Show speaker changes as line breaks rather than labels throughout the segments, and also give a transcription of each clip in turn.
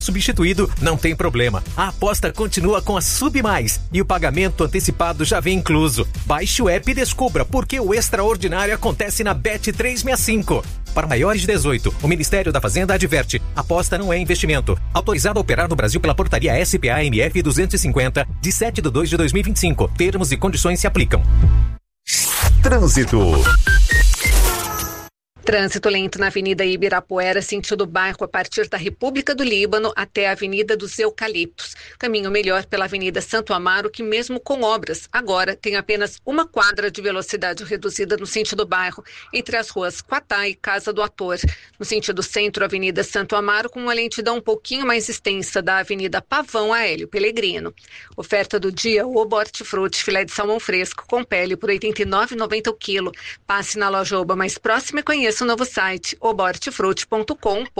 substituído, não tem problema. A aposta continua com a SubMais e o pagamento antecipado já vem incluso. Baixe o app e descubra por que o extraordinário acontece na Bet365. Para maiores de 18, o Ministério da Fazenda adverte: aposta não é investimento. Autorizado a operar no Brasil pela portaria SPA-MF 250, de 7/2/2025. Termos e condições se aplicam.
Trânsito.
Trânsito lento na Avenida Ibirapuera, sentido bairro a partir da República do Líbano até a Avenida dos Eucaliptos. Caminho melhor pela Avenida Santo Amaro, que mesmo com obras, agora tem apenas uma quadra de velocidade reduzida no sentido bairro, entre as ruas Quatá e Casa do Ator. No sentido centro, Avenida Santo Amaro, com uma lentidão um pouquinho mais extensa da Avenida Pavão a Hélio Pellegrino. Oferta do dia: Oba Hortifruti, filé de salmão fresco com pele por R$ 89,90 o quilo. Passe na loja Oba mais próxima e conheça o novo site obortifruti.com.br.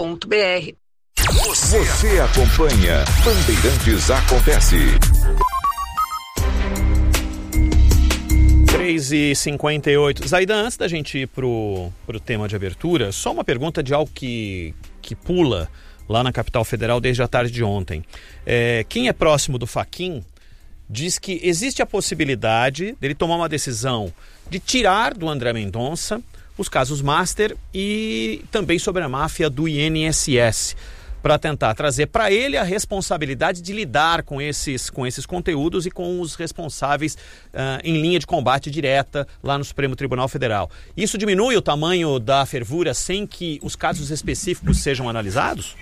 Você acompanha Bandeirantes Acontece.
3h58. Zaidan, antes da gente ir pro tema de abertura, só uma pergunta de algo que pula lá na capital federal desde a tarde de ontem. Quem é próximo do Fachin diz que existe a possibilidade dele tomar uma decisão de tirar do André Mendonça os casos Master e também sobre a máfia do INSS, para tentar trazer para ele a responsabilidade de lidar com esses conteúdos e com os responsáveis em linha de combate direta lá no Supremo Tribunal Federal. Isso diminui o tamanho da fervura sem que os casos específicos sejam analisados?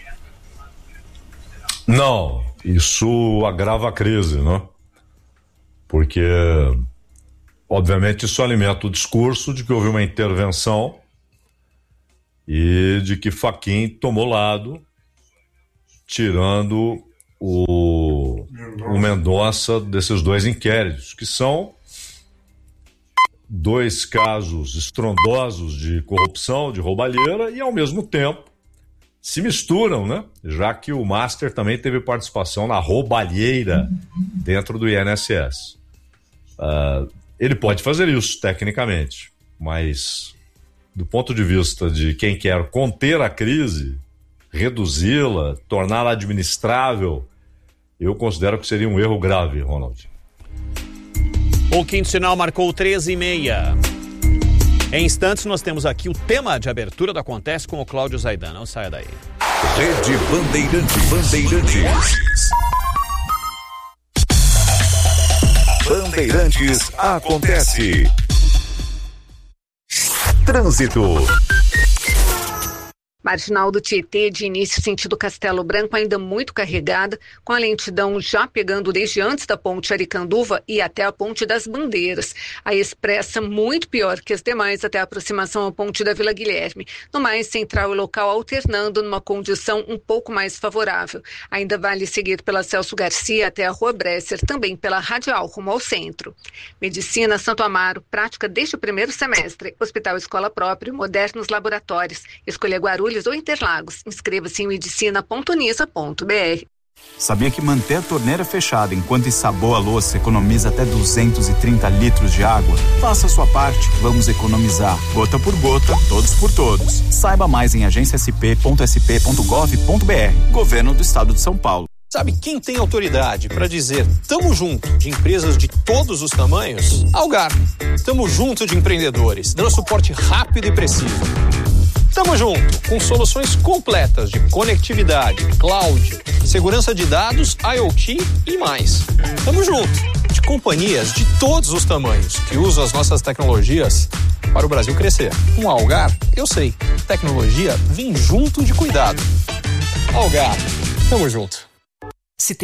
Não, isso agrava a crise, né? Porque obviamente isso alimenta o discurso de que houve uma intervenção e de que Fachin tomou lado, tirando o Mendonça desses dois inquéritos, que são dois casos estrondosos de corrupção, de roubalheira, e ao mesmo tempo se misturam, né? Já que o Master também teve participação na roubalheira dentro do INSS. Ele pode fazer isso, tecnicamente, mas do ponto de vista de quem quer conter a crise, reduzi-la, torná-la administrável, eu considero que seria um erro grave, Ronald.
O quinto sinal marcou 13h30. Em instantes nós temos aqui o tema de abertura do Acontece com o Cláudio Zaidan. Não saia daí.
Rede Bandeirantes. Bandeirantes Acontece. Trânsito.
Marginal do Tietê, de início sentido Castelo Branco, ainda muito carregada, com a lentidão já pegando desde antes da ponte Aricanduva e até a ponte das Bandeiras. A expressa muito pior que as demais até a aproximação à ponte da Vila Guilherme. No mais, central e local alternando numa condição um pouco mais favorável. Ainda vale seguir pela Celso Garcia até a Rua Bresser, também pela Radial rumo ao centro. Medicina Santo Amaro, prática desde o primeiro semestre. Hospital Escola Própria, modernos laboratórios. Escolha Guarulhos ou Interlagos. Inscreva-se em medicina.unisa.br.
Sabia que manter a torneira fechada enquanto ensaboa a louça economiza até 230 litros de água? Faça a sua parte, vamos economizar. Gota por gota, todos por todos. Saiba mais em agenciasp.sp.gov.br. Governo do Estado de São Paulo.
Sabe quem tem autoridade para dizer tamo junto de empresas de todos os tamanhos? Algar. Tamo junto de empreendedores, dando suporte rápido e preciso. Tamo junto com soluções completas de conectividade, cloud, segurança de dados, IoT e mais. Tamo junto de companhias de todos os tamanhos que usam as nossas tecnologias para o Brasil crescer. Com a Algar, eu sei, tecnologia vem junto de cuidado. Algar, tamo junto.